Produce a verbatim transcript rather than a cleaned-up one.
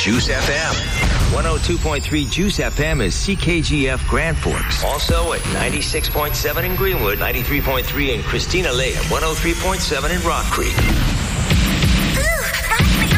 Juice F M. one oh two point three Juice F M is C K G F Grand Forks. Also at ninety-six point seven in Greenwood, ninety-three point three in Christina Lake, and one oh three point seven in Rock Creek.